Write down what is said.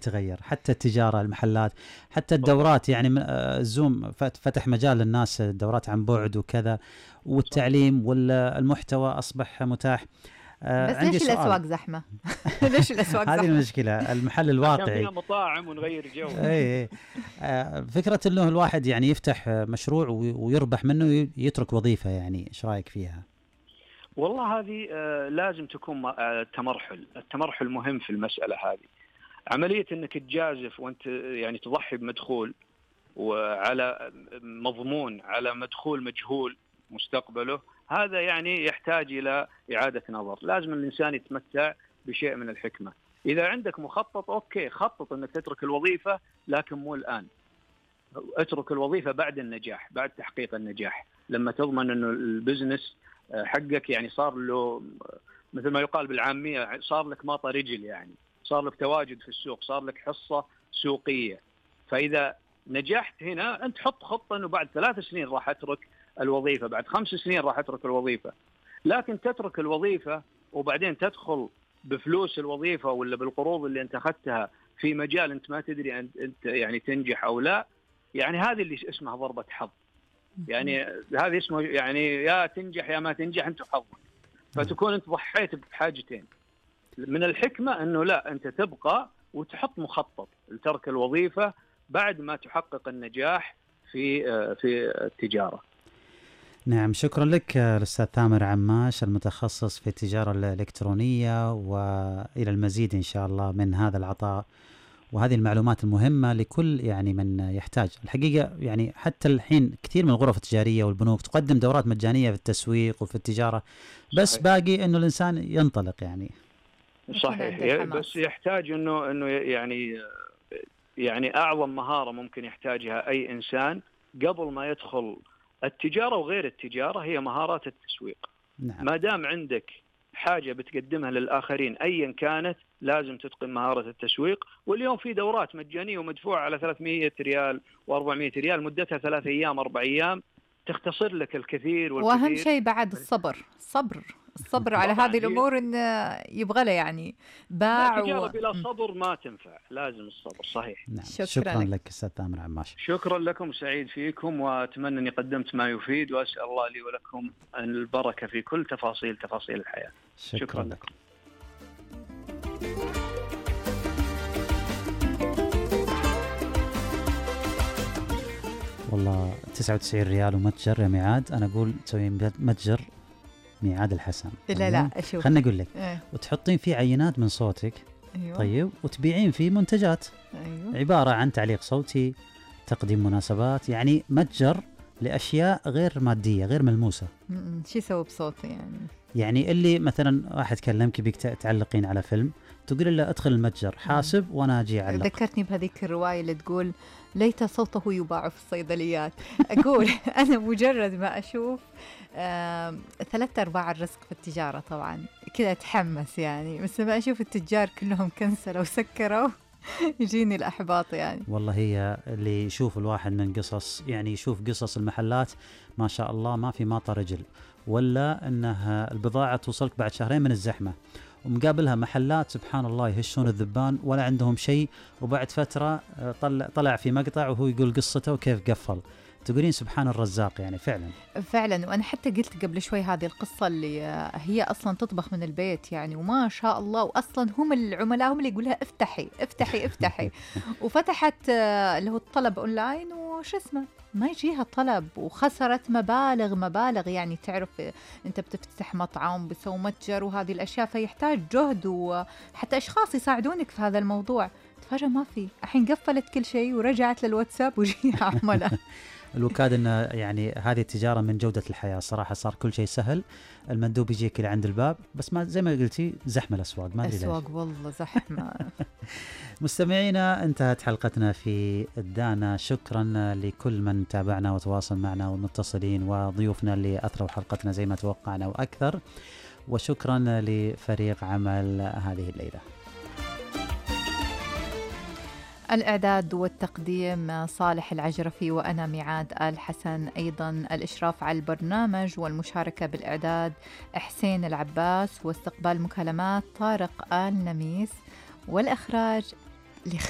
يتغير، حتى التجارة، المحلات، حتى الدورات. يعني الزوم فتح مجال للناس دورات عن بعد وكذا، والتعليم والمحتوى أصبح متاح. بس عندي ليش سؤال. الأسواق زحمة؟ ليش الأسواق هذه زحمة؟ المشكلة، المحل عشان فيها الواقعي. مطاعم ونغير جو. اي فكرة انه الواحد يعني يفتح مشروع ويربح منه، يترك وظيفة، يعني ايش رايك فيها؟ والله هذه لازم تكون التمرحل مهم في المسألة هذه. عملية انك تجازف وانت يعني تضحي بمدخول وعلى مضمون، على مدخول مجهول مستقبله، هذا يعني يحتاج إلى إعادة نظر. لازم الإنسان يتمتع بشيء من الحكمة. إذا عندك مخطط، أوكي، خطط أنك تترك الوظيفة، لكن مو الآن. اترك الوظيفة بعد النجاح، بعد تحقيق النجاح، لما تضمن أنه البزنس حقك يعني صار له مثل ما يقال بالعامية، صار لك ماطة رجل، يعني صار لك تواجد في السوق، صار لك حصة سوقية. فإذا نجحت هنا، أنت حط خطة أنه بعد 3 سنين راح أترك الوظيفة، بعد 5 سنين راح أترك الوظيفة. لكن تترك الوظيفة وبعدين تدخل بفلوس الوظيفة ولا بالقروض اللي أنت أخذتها في مجال أنت ما تدري أنت يعني تنجح أو لا، يعني هذه اللي اسمها ضربة حظ. يعني هذه اسمه يعني يا تنجح يا ما تنجح، أنت حظك. فتكون أنت ضحيت بحاجتين. من الحكمة أنه لا، أنت تبقى وتحط مخطط لترك الوظيفة بعد ما تحقق النجاح في التجارة. نعم، شكرا لك الأستاذ ثامر عماش، المتخصص في التجارة الإلكترونية، وإلى المزيد إن شاء الله من هذا العطاء وهذه المعلومات المهمة لكل يعني من يحتاج. الحقيقة يعني حتى الحين كثير من الغرف التجارية والبنوك تقدم دورات مجانية في التسويق وفي التجارة، بس صحيح. باقي إنه الإنسان ينطلق يعني. صحيح، بس يحتاج إنه يعني أعظم مهارة ممكن يحتاجها أي إنسان قبل ما يدخل التجارة وغير التجارة هي مهارات التسويق. نعم. ما دام عندك حاجة بتقدمها للآخرين أيا كانت، لازم تتقن مهارة التسويق. واليوم في دورات مجانية ومدفوعة على 300 ريال و400 ريال، مدتها 3 أيام 4 أيام، تختصر لك الكثير والكثير. وأهم شيء بعد الصبر على هذه الأمور، إن يبغى له يعني باع. التجارة بلا صبر ما تنفع، لازم الصبر. صحيح. نعم. شكرا لك أستاذ ثامر عماش. شكرا لكم، سعيد فيكم، وأتمنى أني قدمت ما يفيد، وأسأل الله لي ولكم البركة في كل تفاصيل الحياة. شكرا لكم. والله 99 ريال ومتجر يا ميعاد. أنا أقول تسوي متجر ميعاد الحسن. لا أشوف. خلنا أقول لك. وتحطين فيه عينات من صوتك. أيوة. طيب، وتبيعين فيه منتجات. أيوة. عبارة عن تعليق صوتي، تقديم مناسبات، يعني متجر لأشياء غير مادية غير ملموسة. شو يسوي بصوتي يعني اللي مثلا واحد كلمك بيك تعلقين على فيلم، تقول له ادخل المتجر حاسب وانا اجي اعلق. ذكرتني بهذيك الرواية اللي تقول ليت صوته يباع في الصيدليات. أقول أنا مجرد ما أشوف 3/4 الرزق في التجارة طبعا كذا أتحمس يعني، بس ما أشوف التجار كلهم كنسلوا وسكروا يجيني الأحباط يعني. والله هي اللي يشوف الواحد من قصص، يعني يشوف قصص المحلات ما شاء الله ما في ماطة رجل، ولا أنها البضاعة توصلك بعد 2 شهرين من الزحمة، ومقابلها محلات سبحان الله يهشون الذبان ولا عندهم شيء، وبعد فترة طلع في مقطع وهو يقول قصته وكيف قفل. تقولين سبحان الرزاق يعني فعلا. وأنا حتى قلت قبل شوي هذه القصة اللي هي أصلا تطبخ من البيت يعني، وما شاء الله، وأصلا هم العملاء هم اللي يقولها افتحي وفتحت اللي هو الطلب أونلاين، وش اسمه ما يجيها طلب، وخسرت مبالغ يعني. تعرف أنت بتفتح مطعم بسوي متجر وهذه الأشياء، فيحتاج جهد، وحتى أشخاص يساعدونك في هذا الموضوع. تفاجأ ما في، الحين قفلت كل شيء ورجعت للواتساب وجيها عملاء. الوكاد إن يعني هذه التجارة من جودة الحياة صراحة، صار كل شيء سهل، المندوب يجيك إلى عند الباب، بس ما زي ما قلتي زحمة الأسواق، ما أدري ليش. أسواق والله زحمة. مستمعينا، انتهت حلقتنا في الدانا. شكرا لكل من تابعنا وتواصل معنا والمتصلين وضيوفنا اللي أثروا حلقتنا زي ما توقعنا وأكثر، وشكرا لفريق عمل هذه الليلة. الإعداد والتقديم صالح العجرفي وأنا ميعاد آل حسن، أيضا الإشراف على البرنامج والمشاركة بالإعداد حسين العباس، واستقبال مكالمات طارق آل نميس، والإخراج